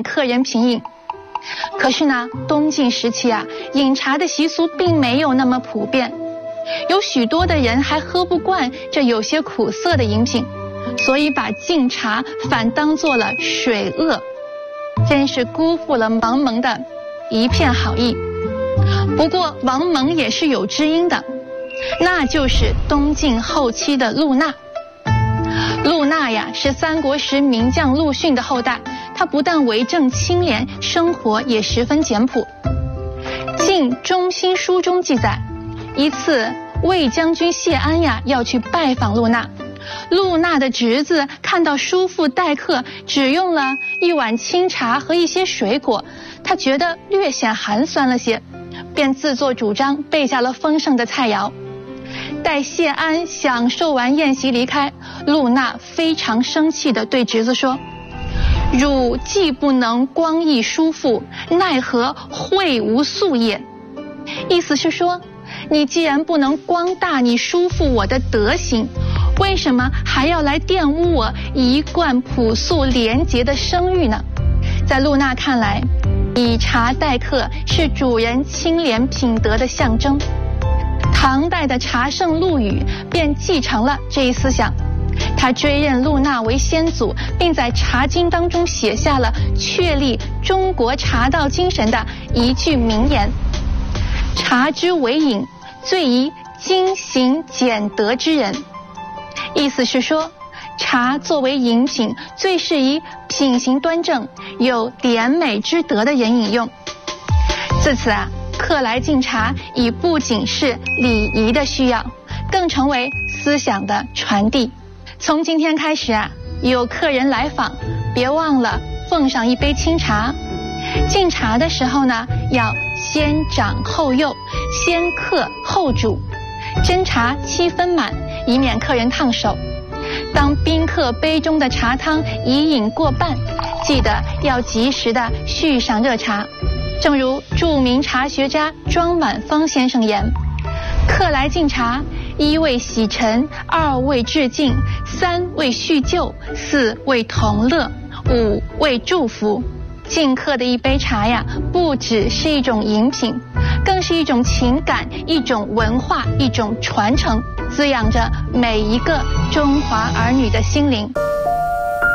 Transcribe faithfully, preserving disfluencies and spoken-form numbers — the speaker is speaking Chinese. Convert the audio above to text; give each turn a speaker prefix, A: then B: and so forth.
A: 请客人品饮。可是呢，东晋时期啊，饮茶的习俗并没有那么普遍，有许多的人还喝不惯这有些苦涩的饮品，所以把敬茶反当做了水恶，真是辜负了王蒙的一片好意。不过王蒙也是有知音的，那就是东晋后期的陆纳。陆纳呀，是三国时名将陆逊的后代，他不但为政清廉，生活也十分简朴。晋中兴书中记载，一次魏将军谢安呀要去拜访陆纳，陆纳的侄子看到叔父待客只用了一碗清茶和一些水果，他觉得略显寒酸了些，便自作主张备下了丰盛的菜肴。待谢安享受完宴席离开，陆纳非常生气地对侄子说：汝既不能光义叔父，奈何惠无素也？意思是说，你既然不能光大你叔父我的德行，为什么还要来玷污我一贯朴素廉洁的声誉呢？在陆纳看来，以茶待客是主人清廉品德的象征。唐代的茶圣陆羽便继承了这一思想，他追认陆纳为先祖，并在《茶经》当中写下了确立中国茶道精神的一句名言：茶之为饮，最宜精行俭德之人。意思是说，茶作为饮品，最适宜品行端正、有典美之德的人饮用。自此啊，客来敬茶已不仅是礼仪的需要，更成为思想的传递。从今天开始啊，有客人来访，别忘了奉上一杯清茶。敬茶的时候呢，要先掌后右，先客后煮，斟茶七分满，以免客人烫手。当宾客杯中的茶汤已饮过半，记得要及时的续上热茶。正如著名茶学家庄满芳先生言：客来敬茶，一为洗尘，二为致敬，三为叙旧，四为同乐，五为祝福。敬客的一杯茶呀，不只是一种饮品，更是一种情感，一种文化，一种传承，滋养着每一个中华儿女的心灵。